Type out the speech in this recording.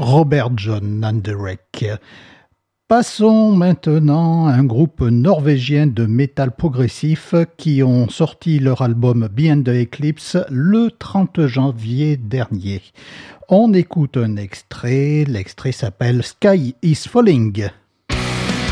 Robert John Anderek. Passons maintenant à un groupe norvégien de métal progressif qui ont sorti leur album Beyond the Eclipse le 30 janvier dernier. On écoute un extrait, l'extrait s'appelle Sky is Falling.